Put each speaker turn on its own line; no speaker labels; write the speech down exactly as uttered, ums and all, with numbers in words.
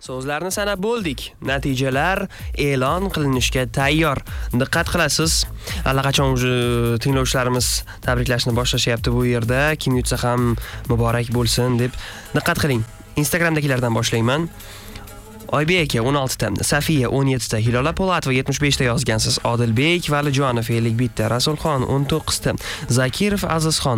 So'zlarni sanab bo'ldik. Natijalar e'lon qilinishga tayyor. Diqqat qilasiz. Allaqachon o'zi tinglovchilarimiz tabriklashni boshlashyapti bu yerda. Kim yutsa ham muborak bo'lsin deb. Diqqat qiling. Instagramdagilardan boshlayman. Oybek aka o'n olti ta, Safiya o'n yetti ta, Hilola Po'latova yetmish besh ta yozgansiz. Odilbek Valijonov ellik bitta, Rasulxon o'n to'qqiz ta, Zakirov Azizxon